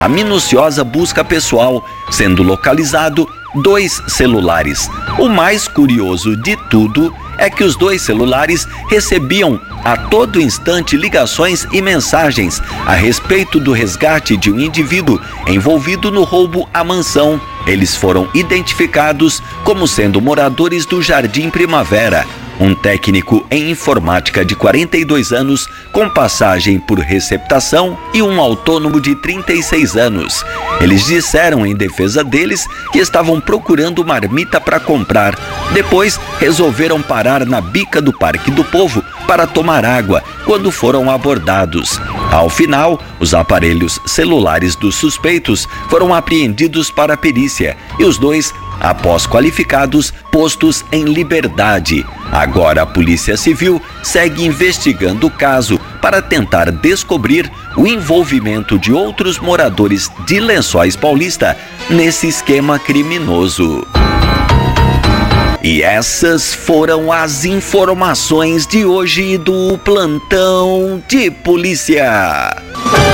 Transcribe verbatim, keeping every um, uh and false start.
a minuciosa busca pessoal, sendo localizado dois celulares. O mais curioso de tudo é que os dois celulares recebiam a todo instante ligações e mensagens a respeito do resgate de um indivíduo envolvido no roubo à mansão. Eles foram identificados como sendo moradores do Jardim Primavera. Um técnico em informática de quarenta e dois anos, com passagem por receptação, e um autônomo de trinta e seis anos. Eles disseram em defesa deles que estavam procurando marmita para comprar. Depois, resolveram parar na bica do Parque do Povo para tomar água quando foram abordados. Ao final, os aparelhos celulares dos suspeitos foram apreendidos para a perícia e os dois, após qualificados, postos em liberdade. Agora a Polícia Civil segue investigando o caso para tentar descobrir o envolvimento de outros moradores de Lençóis Paulista nesse esquema criminoso. E essas foram as informações de hoje do Plantão de Polícia.